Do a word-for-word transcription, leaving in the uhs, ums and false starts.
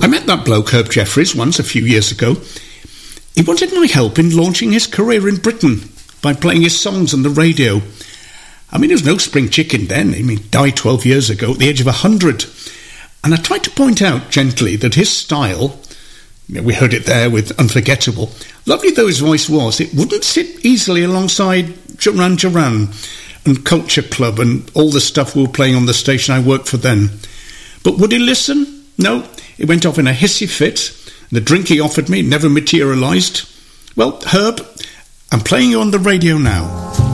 met that bloke, Herb Jeffries, once a few years ago. He wanted my help in launching his career in Britain by playing his songs on the radio. I mean, he was no spring chicken then. I mean, he died twelve years ago at the age of one hundred. And I tried to point out gently that his style, you know, we heard it there with Unforgettable, lovely though his voice was, it wouldn't sit easily alongside Duran Duran and Culture Club and all the stuff we were playing on the station I worked for then. But would he listen? No, he went off in a hissy fit. The drink he offered me never materialised. Well, Herb, I'm playing you on the radio now.